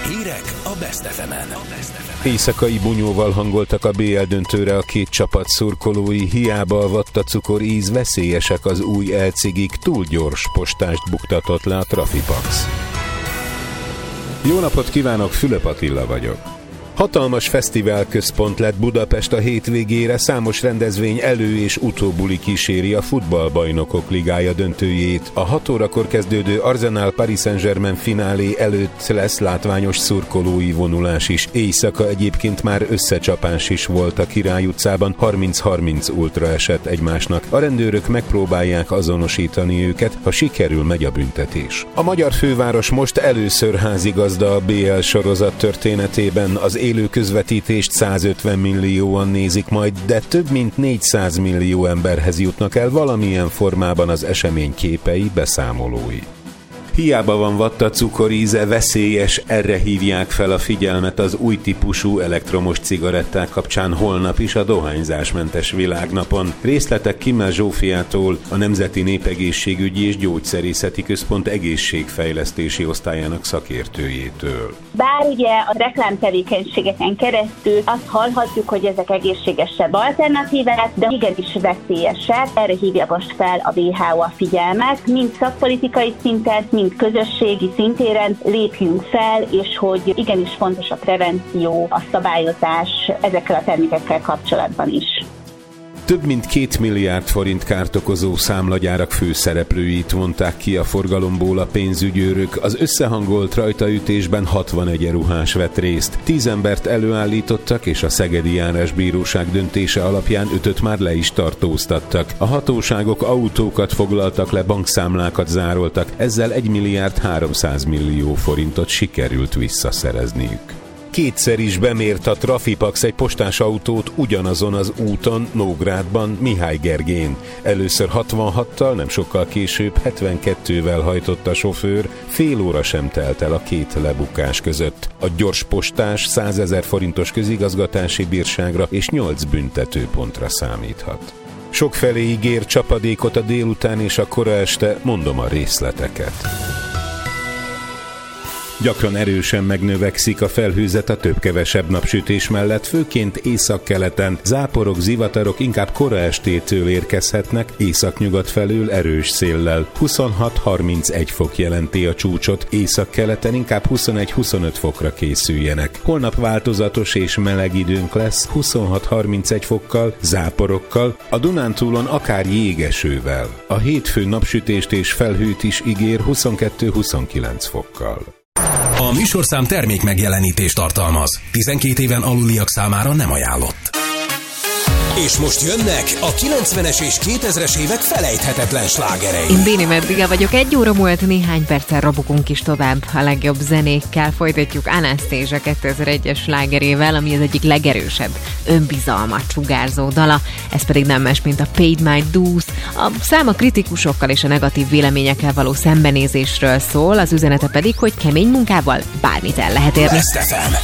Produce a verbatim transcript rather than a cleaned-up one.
Hírek a Best ef emen. Éjszakai bunyóval hangoltak a bé el döntőre a két csapat szurkolói, hiába a vattacukor íz, veszélyesek az új elcigik, túl gyors postást buktatott le a Trafipax. Jó napot kívánok, Fülöp Attila vagyok. Hatalmas fesztiválközpont lett Budapest a hétvégére, számos rendezvény elő- és utóbuli kíséri a futballbajnokok ligája döntőjét. A hat órakor kezdődő Arsenal Paris Saint-Germain finálé előtt lesz látványos szurkolói vonulás is. Éjszaka egyébként már összecsapás is volt a Király utcában, harminc-harminc ultra esett egymásnak. A rendőrök megpróbálják azonosítani őket, ha sikerül, megy a büntetés. A magyar főváros most először házigazda a bé el sorozat történetében. Az élő közvetítést százötven millióan nézik majd, de több mint négyszáz millió emberhez jutnak el valamilyen formában az esemény képei, beszámolói. Hiába van vattacukor íze, veszélyes, erre hívják fel a figyelmet az új típusú elektromos cigaretták kapcsán holnap is a dohányzásmentes világnapon. Részletek Kimmel Zsófiától, a Nemzeti Népegészségügyi és Gyógyszerészeti Központ egészségfejlesztési osztályának szakértőjétől. Bár ugye a reklámtevékenységeken keresztül azt hallhatjuk, hogy ezek egészségesebb alternatívák, de igenis veszélyesek. Erre hívja most fel a dupla vé há o a figyelmet, mind szakpolitikai szinten, mind közösségi szintéren lépjünk fel, és hogy igenis fontos a prevenció, a szabályozás ezekkel a termékekkel kapcsolatban is. Több mint két milliárd forint kárt okozó számlagyárak főszereplőit vonták ki a forgalomból a pénzügyőrök. Az összehangolt rajtaütésben hatvan egyenruhás vett részt. Tíz embert előállítottak, és a Szegedi Járásbíróság döntése alapján ötöt már le is tartóztattak. A hatóságok autókat foglaltak le, bankszámlákat zároltak, ezzel egy milliárd háromszáz millió forintot sikerült visszaszerezniük. Kétszer is bemért a Trafipax egy postás autót ugyanazon az úton, Nógrádban, Mihály Gergén. Először hatvanhattal, nem sokkal később hetvenkettővel hajtott a sofőr, fél óra sem telt el a két lebukás között. A gyors postás százezer forintos közigazgatási bírságra és nyolc büntetőpontra számíthat. Sokfelé ígér csapadékot a délután és a kora este, mondom a részleteket. Gyakran erősen megnövekszik a felhőzet a több-kevesebb napsütés mellett, főként északkeleten. Záporok, zivatarok inkább kora estétől érkezhetnek, északnyugat felől erős széllel. huszonhat-harmincegy fok jelenti a csúcsot, északkeleten inkább huszonegy-huszonöt fokra készüljenek. Holnap változatos és meleg időnk lesz, huszonhat-harmincegy fokkal, záporokkal, a Dunántúlon akár jégesővel. A hétfő napsütést és felhőt is ígér huszonkettő-huszonkilenc fokkal. A műsorszám termék megjelenítést tartalmaz. tizenkét éven aluliak számára nem ajánlott. És most jönnek a kilencvenes és kétezres évek felejthetetlen slágerei. Én Béni Meddiga vagyok, egy óra múlt néhány perccel robogunk is tovább. A legjobb zenékkel folytatjuk Anastasia kétezer-egyes slágerével, ami az egyik legerősebb önbizalmat sugárzó dala. Ez pedig nem más, mint a Paid My Dues. A szám a kritikusokkal és a negatív véleményekkel való szembenézésről szól, az üzenete pedig, hogy kemény munkával bármit el lehet érni. Best ef em.